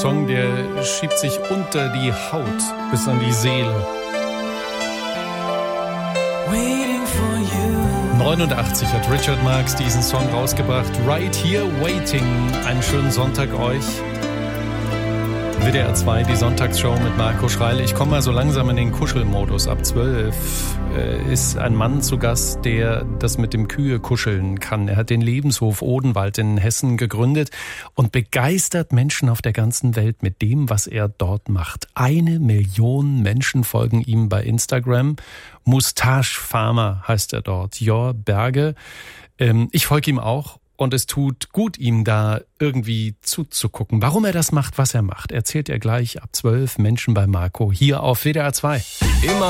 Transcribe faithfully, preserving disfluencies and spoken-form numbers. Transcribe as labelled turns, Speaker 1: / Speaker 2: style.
Speaker 1: Song, der schiebt sich unter die Haut bis an die Seele. neunundachtzig hat Richard Marx diesen Song rausgebracht. Right Here Waiting. Einen schönen Sonntag euch. W D R zwei, die Sonntagsshow mit Marco Schreil. Ich komme mal so langsam in den Kuschelmodus. Ab zwölf äh, ist ein Mann zu Gast, der das mit dem Kühe kuscheln kann. Er hat den Lebenshof Odenwald in Hessen gegründet und begeistert Menschen auf der ganzen Welt mit dem, was er dort macht. Eine Million Menschen folgen ihm bei Instagram. Mustache Farmer heißt er dort. Jor Berge. Ähm, ich folge ihm auch. Und es tut gut, ihm da irgendwie zuzugucken. Warum er das macht, was er macht, erzählt er gleich ab zwölf Menschen bei Marco hier auf W D R zwei.
Speaker 2: Immer